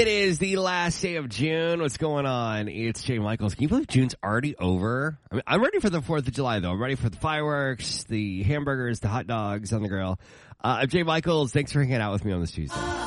It is the last day of June. What's going on? It's Jay Michaels. Can you believe June's already over? I mean, I'm ready for the 4th of July, though. I'm ready for the fireworks, the hamburgers, the hot dogs on the grill. I'm Jay Michaels. Thanks for hanging out with me on this Tuesday.